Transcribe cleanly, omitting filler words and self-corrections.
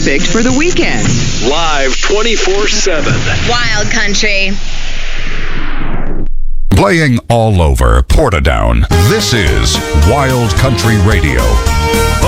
perfect for the weekend. Live 24/7. Wild Country. Playing all over Portadown. This is Wild Country Radio.